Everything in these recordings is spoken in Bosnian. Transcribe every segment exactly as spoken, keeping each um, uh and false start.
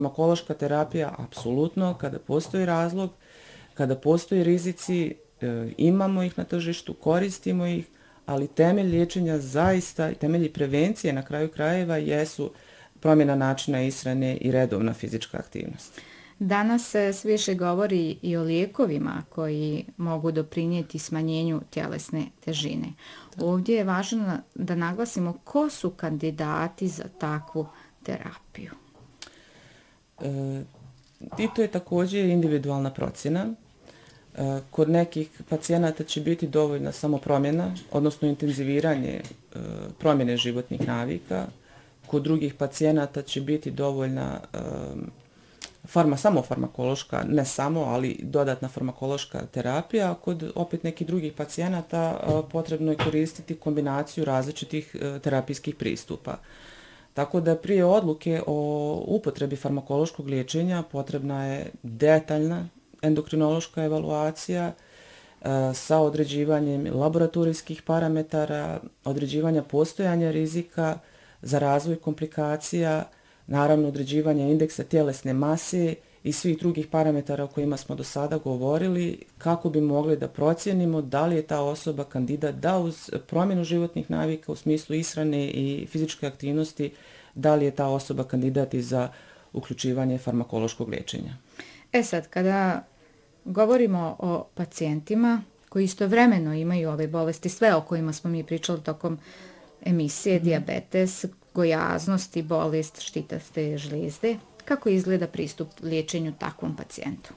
Farmakološka terapija, apsolutno, kada postoji razlog, kada postoji rizici, imamo ih na tržištu, koristimo ih, ali temelj liječenja zaista i temelji prevencije na kraju krajeva jesu promjena načina ishrane i redovna fizička aktivnost. Danas se sve više govori i o lijekovima koji mogu doprinijeti smanjenju tjelesne težine. Ovdje je važno da naglasimo ko su kandidati za takvu terapiju. E, I to je također individualna procjena. E, kod nekih pacijenata će biti dovoljna samo promjena, odnosno intenziviranje e, promjene životnih navika. Kod drugih pacijenata će biti dovoljna e, farma, samo farmakološka, ne samo, ali dodatna farmakološka terapija. Kod opet nekih drugih pacijenata e, potrebno je koristiti kombinaciju različitih e, terapijskih pristupa. Tako da prije odluke o upotrebi farmakološkog liječenja potrebna je detaljna endokrinološka evaluacija e, sa određivanjem laboratorijskih parametara, određivanja postojanja rizika za razvoj komplikacija, naravno određivanje indeksa tjelesne mase i svih drugih parametara o kojima smo do sada govorili, kako bi mogli da procijenimo da li je ta osoba kandidat da uz promjenu životnih navika u smislu ishrane i fizičke aktivnosti, da li je ta osoba kandidat i za uključivanje farmakološkog liječenja. E sad, kada govorimo o pacijentima koji istovremeno imaju ove bolesti, sve o kojima smo mi pričali tokom emisije, mm. dijabetes, gojaznost i bolest štitaste žlijezde, kako izgleda pristup liječenju takvom pacijentu?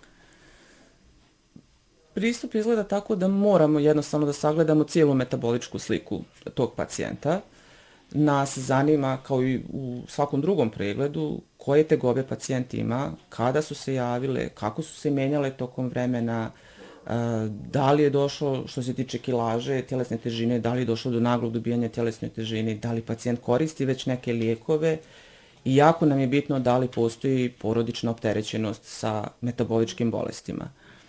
Pristup izgleda tako da moramo jednostavno da sagledamo cijelu metaboličku sliku tog pacijenta. Nas zanima, kao i u svakom drugom pregledu, koje tegobe pacijent ima, kada su se javile, kako su se menjale tokom vremena, da li je došlo, što se tiče kilaže, tjelesne težine, da li je došlo do naglog dobijanja tjelesne težine, da li pacijent koristi već neke lijekove i jako nam je bitno da li postoji porodična opterećenost sa metaboličkim bolestima.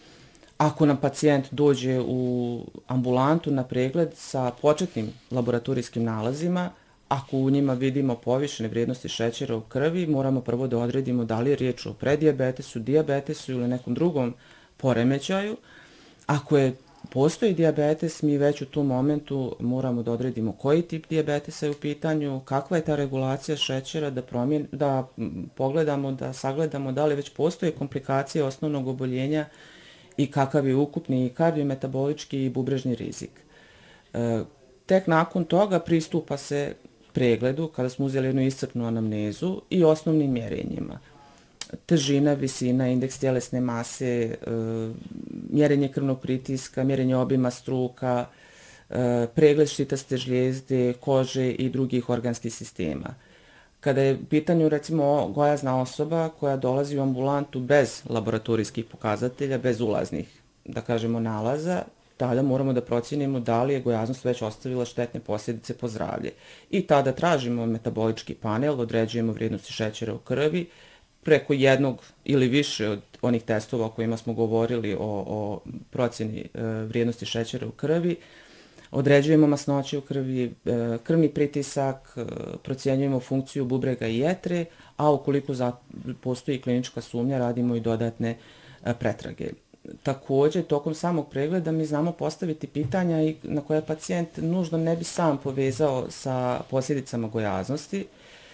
Ako nam pacijent dođe u ambulantu na pregled sa početnim laboratorijskim nalazima, ako u njima vidimo povišene vrijednosti šećera u krvi, moramo prvo da odredimo da li je riječ o predijabetesu, dijabetesu ili nekom drugom poremećaju. Ako je postoji dijabetes, mi već u tom momentu moramo da odredimo koji tip dijabetesa je u pitanju, kakva je ta regulacija šećera, da, promjen, da pogledamo, da sagledamo da li već postoje komplikacije osnovnog oboljenja i kakav je ukupni kardiometabolički i bubrežni rizik. E, tek nakon toga pristupa se pregledu, kada smo uzeli jednu iscrpnu anamnezu i osnovnim mjerenjima. Težina, visina, indeks tjelesne mase, e, mjerenje krvnog pritiska, mjerenje obima struka, e, pregled štitaste žlijezde, kože i drugih organskih sistema. Kada je u pitanju recimo gojazna osoba koja dolazi u ambulantu bez laboratorijskih pokazatelja, bez ulaznih, da kažemo, nalaza, tada moramo da procijenimo da li je gojaznost već ostavila štetne posljedice po zdravlje. I tada tražimo metabolički panel, određujemo vrijednosti šećera u krvi, preko jednog ili više od onih testova o kojima smo govorili o, o procjeni e, vrijednosti šećera u krvi, određujemo masnoće u krvi, e, krvni pritisak, e, procjenjujemo funkciju bubrega i jetre, a ukoliko za, postoji klinička sumnja, radimo i dodatne e, pretrage. Također, tokom samog pregleda mi znamo postaviti pitanja i na koje pacijent nužno ne bi sam povezao sa posljedicama gojaznosti.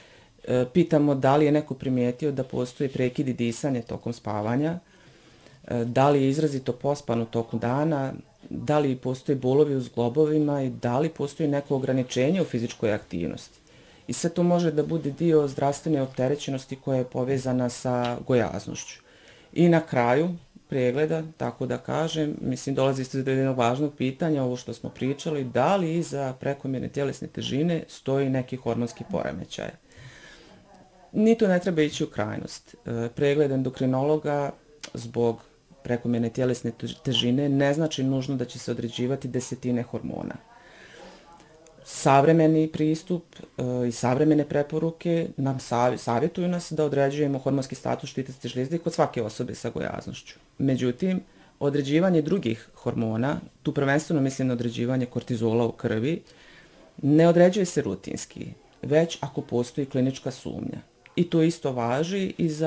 Pitamo da li je neko primijetio da postoji prekidi disanja tokom spavanja, da li je izrazito pospan u toku dana, da li postoji bolovi u zglobovima i da li postoji neko ograničenje u fizičkoj aktivnosti. I sve to može da bude dio zdravstvene opterećenosti koja je povezana sa gojaznošću. I na kraju pregleda, tako da kažem, mislim dolazi se do jednog važnog pitanja, ovo što smo pričali, da li iza prekomjerne tjelesne težine stoji neki hormonski poremećaj. Ni to ne treba ići u krajnost. Pregled endokrinologa zbog prekomjerne tjelesne težine ne znači nužno da će se određivati desetine hormona. Savremeni pristup i savremene preporuke nam savjetuju nas da određujemo hormonski status štitaste žlijezde kod svake osobe sa gojaznošću. Međutim, određivanje drugih hormona, tu prvenstveno mislim na određivanje kortizola u krvi, ne određuje se rutinski, već ako postoji klinička sumnja. I to isto važi i za